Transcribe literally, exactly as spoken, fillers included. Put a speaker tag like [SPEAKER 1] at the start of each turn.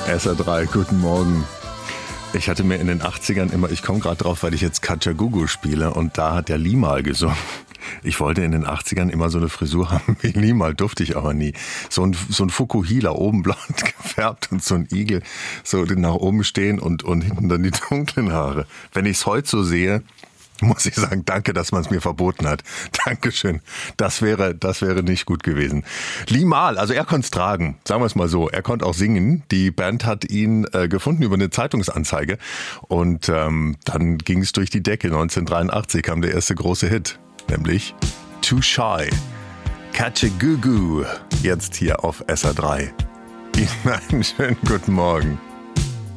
[SPEAKER 1] S R drei, guten Morgen. Ich hatte mir in den achtzigern immer, ich komme gerade drauf, weil ich jetzt Kajagoogoo spiele und da hat der Limahl gesungen. Ich wollte in den achtzigern immer so eine Frisur haben wie Limahl, durfte ich aber nie. So ein, so ein Fukuhila, oben blond gefärbt und so ein Igel, so nach oben stehen und, und hinten dann die dunklen Haare. Wenn ich es heute so sehe, muss ich sagen, danke, dass man es mir verboten hat. Dankeschön. Das wäre, das wäre nicht gut gewesen. Limahl, also er konnte es tragen, sagen wir es mal so. Er konnte auch singen. Die Band hat ihn äh, gefunden über eine Zeitungsanzeige und ähm, dann ging es durch die Decke. neunzehnhundertdreiundachtzig kam der erste große Hit, nämlich Too Shy. Kajagoogoo, jetzt hier auf S R drei. Ihnen einen schönen guten Morgen.